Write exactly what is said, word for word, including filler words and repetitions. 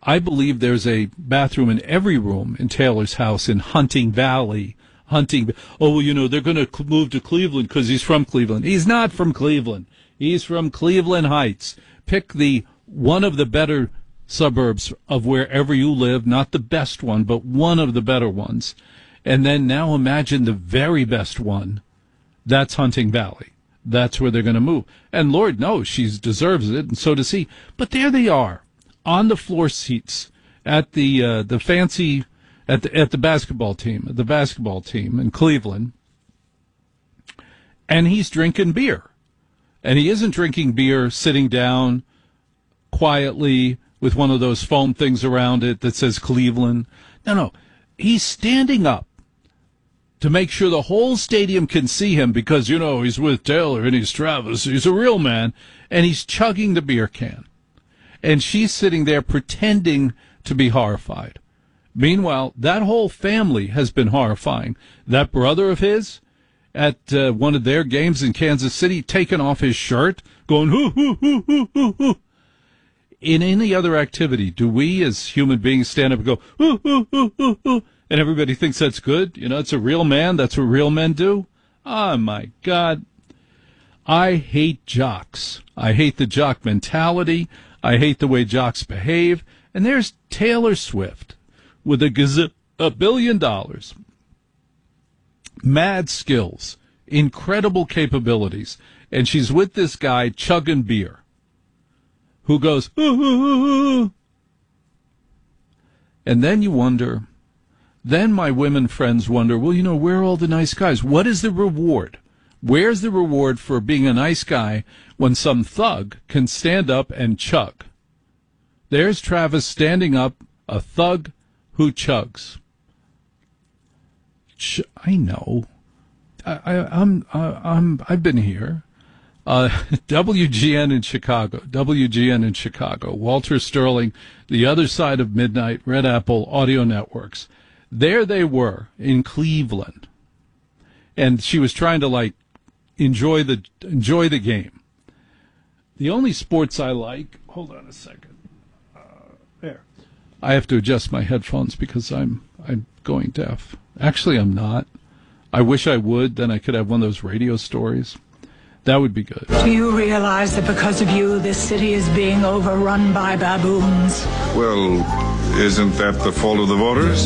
I believe there's a bathroom in every room in Taylor's house in Hunting Valley. Hunting. Oh, well, you know, they're going to move to Cleveland because he's from Cleveland. He's not from Cleveland. He's from Cleveland Heights. Pick the one of the better suburbs of wherever you live, not the best one, but one of the better ones. And then now imagine the very best one. That's Hunting Valley. That's where they're going to move. And Lord knows she deserves it, and so does he. But there they are, on the floor seats at the uh, the fancy at the at the basketball team, the basketball team in Cleveland. And he's drinking beer. And he isn't drinking beer sitting down quietly with one of those foam things around it that says Cleveland. No, no. He's standing up to make sure the whole stadium can see him because, you know, he's with Taylor and he's Travis. He's a real man. And he's chugging the beer can. And she's sitting there pretending to be horrified. Meanwhile, that whole family has been horrifying. That brother of his at uh, one of their games in Kansas City, taking off his shirt, going, hoo, hoo, hoo, hoo, hoo, hoo. In any other activity, do we as human beings stand up and go, hoo, hoo, hoo, hoo, hoo, and everybody thinks that's good? You know, it's a real man. That's what real men do. Oh, my God. I hate jocks. I hate the jock mentality. I hate the way jocks behave. And there's Taylor Swift with a, gaz- a billion dollars. Mad skills, incredible capabilities, and she's with this guy chugging beer who goes, ooh, ooh, ooh, ooh. And then you wonder, then my women friends wonder, well, you know, where are all the nice guys? What is the reward? Where's the reward for being a nice guy when some thug can stand up and chug? There's Travis standing up, a thug who chugs. I know. I, I, I'm, I, I'm, I've been here. Uh, W G N in Chicago. W G N in Chicago. Walter Sterling, the other side of midnight, Red Apple Audio Networks. There they were in Cleveland, and she was trying to like enjoy the enjoy the game. The only sports I like. Hold on a second. Uh, there. I have to adjust my headphones because I'm I'm going deaf. Actually, I'm not. I wish I would. Then I could have one of those radio stories. That would be good. Do you realize that because of you, this city is being overrun by baboons? Well, isn't that the fault of the voters?